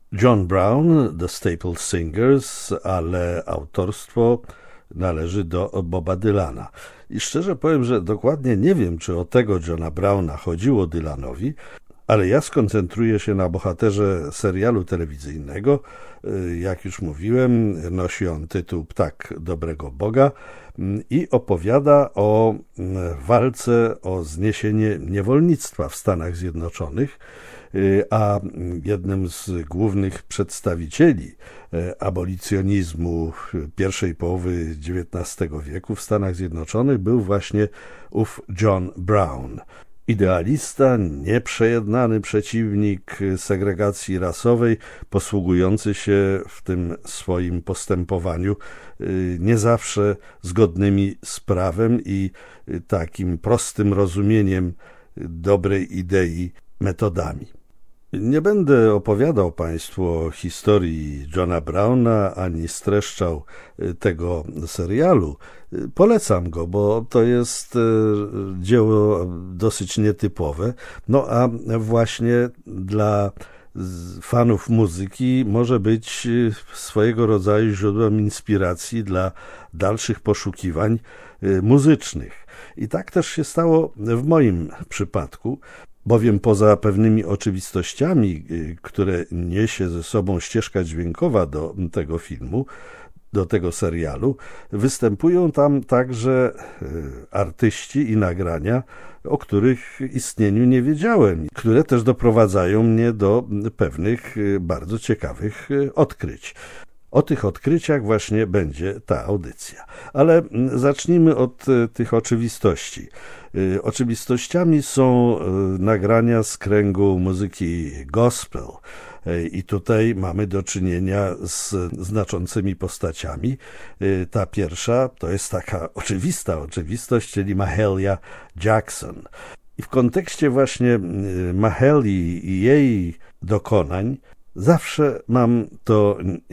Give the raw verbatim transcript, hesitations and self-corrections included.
John Brown, The Staple Singers, ale autorstwo należy do Boba Dylana. I szczerze powiem, że dokładnie nie wiem, czy o tego Johna Browna chodziło Dylanowi, ale ja skoncentruję się na bohaterze serialu telewizyjnego. Jak już mówiłem, nosi on tytuł Ptak Dobrego Boga i opowiada o walce o zniesienie niewolnictwa w Stanach Zjednoczonych, a jednym z głównych przedstawicieli abolicjonizmu pierwszej połowy dziewiętnastego wieku w Stanach Zjednoczonych był właśnie ów John Brown. Idealista, nieprzejednany przeciwnik segregacji rasowej, posługujący się w tym swoim postępowaniu nie zawsze zgodnymi z prawem i takim prostym rozumieniem dobrej idei metodami. Nie będę opowiadał Państwu o historii Johna Browna, ani streszczał tego serialu. Polecam go, bo to jest dzieło dosyć nietypowe. No a właśnie dla fanów muzyki może być swojego rodzaju źródłem inspiracji dla dalszych poszukiwań muzycznych. I tak też się stało w moim przypadku, bowiem poza pewnymi oczywistościami, które niesie ze sobą ścieżka dźwiękowa do tego filmu, do tego serialu, występują tam także artyści i nagrania, o których istnieniu nie wiedziałem, które też doprowadzają mnie do pewnych bardzo ciekawych odkryć. O tych odkryciach właśnie będzie ta audycja. Ale zacznijmy od tych oczywistości. Oczywistościami są nagrania z kręgu muzyki gospel. I tutaj mamy do czynienia z znaczącymi postaciami. Ta pierwsza to jest taka oczywista oczywistość, czyli Mahalia Jackson. I w kontekście właśnie Mahalii i jej dokonań zawsze mam to